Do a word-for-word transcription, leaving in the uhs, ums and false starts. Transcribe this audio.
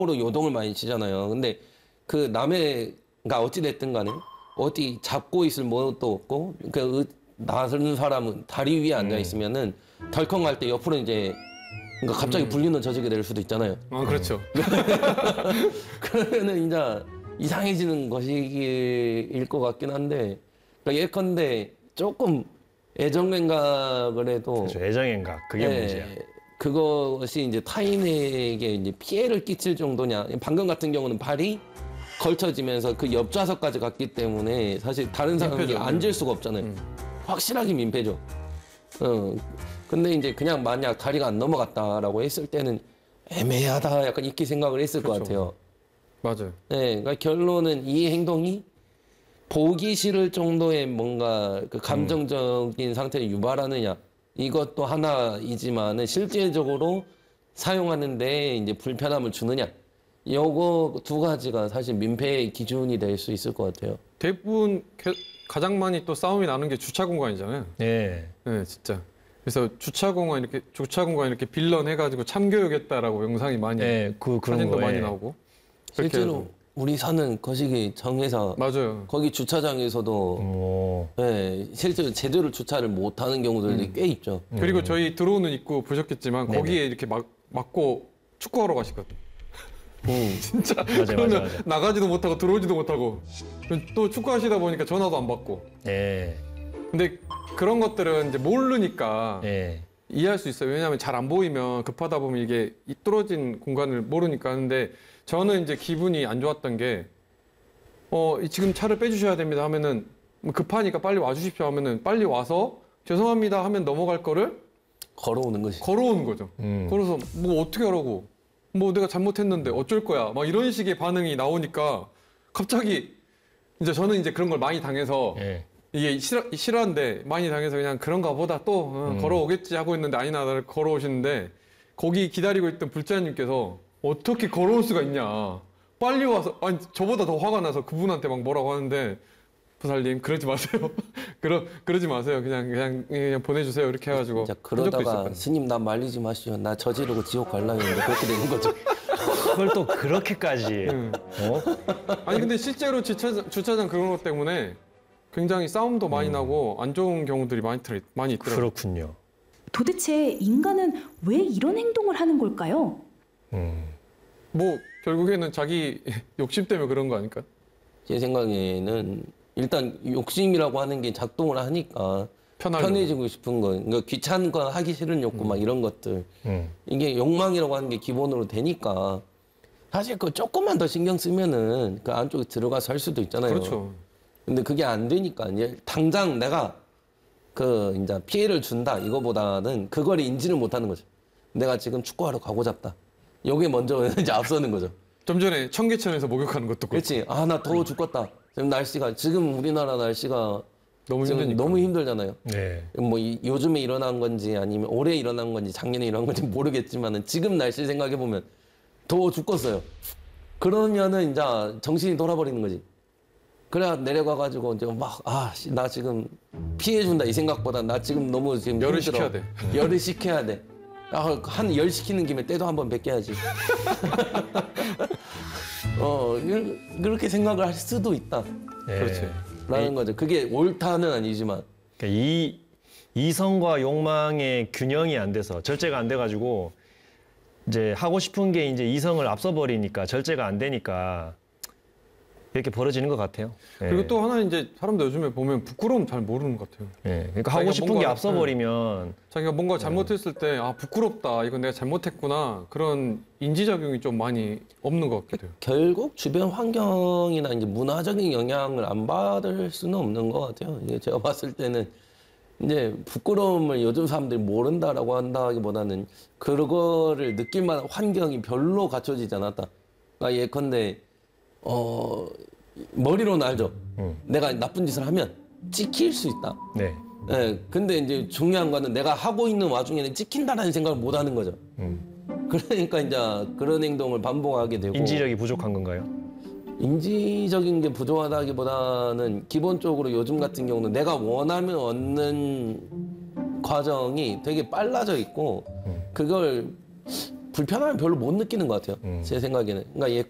로 요동을 많이 치잖아요. 근데 그 남의 그러니까 어찌 됐든 간에 어디 잡고 있을 것도 없고 그 나서는 사람은 다리 위에 앉아 있으면은 덜컹할 때 옆으로 이제 그러니까 갑자기 음. 불리는 저지게 될 수도 있잖아요. 아, 그렇죠. 그러면은 이제 이상해지는 것일 것 같긴 한데 그러니까 예컨대 조금 애정행각을 해도 그렇죠. 애정행각 그게 예, 문제야. 그것이 이제 타인에게 이제 피해를 끼칠 정도냐. 방금 같은 경우는 발이 걸쳐지면서 그 옆좌석까지 갔기 때문에 사실 다른 사람이 민폐죠. 앉을 수가 없잖아요. 음. 확실하게 민폐죠. 어. 근데 이제 그냥 만약 다리가 안 넘어갔다라고 했을 때는 애매하다 약간 이렇게 생각을 했을 것 그렇죠. 같아요. 맞아요. 네, 그러니까 결론은 이 행동이 보기 싫을 정도의 뭔가 그 감정적인 상태를 유발하느냐 이것도 하나이지만은 실제적으로 사용하는데 이제 불편함을 주느냐 요거 두 가지가 사실 민폐의 기준이 될 수 있을 것 같아요. 대부분 게- 가장 많이 또 싸움이 나는 게 주차 공간이잖아요. 예. 네, 진짜. 그래서 주차 공간 이렇게 주차 공간 이렇게 빌런 해가지고 참교육했다라고 영상이 많이, 예, 그 그런 사진도 거 많이 예. 나오고. 그렇게 실제로 해서. 우리 사는 거시기 정회사 맞아요. 거기 주차장에서도 오. 네, 실제로 제대로 주차를 못하는 경우들이 음. 꽤 있죠. 그리고 저희 들어오는 입구 보셨겠지만 네네. 거기에 이렇게 막 막고 축구하러 가시거든요. 음. 진짜. 맞아요, 맞아요, 그러면 맞아요. 나가지도 못하고 들어오지도 못하고 또 축구하시다 보니까 전화도 안 받고. 예. 근데 그런 것들은 이제 모르니까 예. 이해할 수 있어요. 왜냐하면 잘 안 보이면 급하다 보면 이게 이 뚫어진 공간을 모르니까 하는데 저는 이제 기분이 안 좋았던 게 어, 지금 차를 빼주셔야 됩니다 하면은 뭐 급하니까 빨리 와주십시오 하면은 빨리 와서 죄송합니다 하면 넘어갈 거를 걸어오는 것이. 걸어오는 거죠. 음. 걸어서 뭐 어떻게 하라고 뭐 내가 잘못했는데 어쩔 거야 막 이런 식의 반응이 나오니까 갑자기 이제 저는 이제 그런 걸 많이 당해서 예. 이게 싫어, 싫어한데 많이 당해서 그냥 그런가 보다 또 어, 음. 걸어오겠지 하고 있는데 아니나 나를 걸어오시는데 거기 기다리고 있던 불자님께서 어떻게 걸어올 수가 있냐 빨리 와서 아니 저보다 더 화가 나서 그분한테 막 뭐라고 하는데 부살님 그러지 마세요 그러, 그러지 마세요 그냥 그냥 그냥 보내주세요 이렇게 해가지고 진짜 한 적도 그러다가 있었거든요. 스님 나 말리지 마시오. 나 저지르고 지옥 갈라 했는데 그렇게 되는 거죠. 그걸 또 그렇게까지. 음. 어? 아니 근데 실제로 주차장, 주차장 그런 것 때문에 굉장히 싸움도 많이 나고 안 좋은 경우들이 많이, 들어, 많이 있더라고요. 그렇군요. 도대체 인간은 왜 이런 행동을 하는 걸까요? 음. 뭐 결국에는 자기 욕심 때문에 그런 거 아닐까? 제 생각에는 일단 욕심이라고 하는 게 작동을 하니까 편하려고. 편해지고 싶은 거, 그러니까 귀찮은 거 하기 싫은 욕구 막 이런 것들 음. 이게 욕망이라고 하는 게 기본으로 되니까 사실 그 조금만 더 신경 쓰면은 그 안쪽에 들어가서 살 수도 있잖아요. 그렇죠. 근데 그게 안 되니까 이제 당장 내가 그 이제 피해를 준다 이거보다는 그걸 인지를 못하는 거죠. 내가 지금 축구하러 가고 잡다. 요게 먼저 이제 앞서는 거죠. 좀 전에 청계천에서 목욕하는 것도 그렇고. 그렇지. 아, 나 더워 죽겠다. 지금 날씨가, 지금 우리나라 날씨가 너무 지금 힘드니까. 너무 힘들잖아요. 네. 뭐, 이- 요즘에 일어난 건지 아니면 올해 일어난 건지 작년에 일어난 건지 모르겠지만은 지금 날씨 생각해보면 더워 죽겠어요. 그러면은 이제 정신이 돌아버리는 거지. 그래야 내려가가지고 이제 막, 아, 씨, 나 지금 피해준다 이 생각보다 나 지금 너무 지금 열을 힘들어. 식혀야 돼. 열을 식혀야 돼. 아, 한 열 식히는 김에 때도 한번 뱉겨야지. 어, 그- 그렇게 생각을 할 수도 있다. 예. 그렇지. 라는 거죠. 그게 옳다는 아니지만. 그러니까 이 이성과 욕망의 균형이 안 돼서 절제가 안 돼가지고 이제 하고 싶은 게 이제 이성을 앞서 버리니까 절제가 안 되니까 이렇게 벌어지는 것 같아요. 예. 그리고 또 하나 이제 사람들 요즘에 보면 부끄러움 잘 모르는 것 같아요. 예. 그러니까 하고 자기가 싶은 게 뭔가- 앞서 버리면 자기가 뭔가 잘못했을 때 아 부끄럽다 이건 내가 잘못했구나 그런 인지작용이 좀 많이 없는 것 같기도 해요. 결국 주변 환경이나 이제 문화적인 영향을 안 받을 수는 없는 것 같아요. 이게 제가 봤을 때는 이제 부끄러움을 요즘 사람들이 모른다라고 한다기보다는 그거를 느낄 만한 환경이 별로 갖춰지지 않았다. 그러니까 예컨대 어 머리로는 알죠. 음. 내가 나쁜 짓을 하면 찍힐 수 있다. 네. 예, 근데 이제 중요한 거는 내가 하고 있는 와중에는 찍힌다라는 생각을 못 하는 거죠. 음. 그러니까 이제 그런 행동을 반복하게 되고. 인지력이 부족한 건가요? 인지적인 게 부족하다기보다는 기본적으로 요즘 같은 경우는 내가 원하면 얻는 과정이 되게 빨라져 있고 그걸 불편함을 별로 못 느끼는 것 같아요. 음. 제 생각에는. 그러니까 얘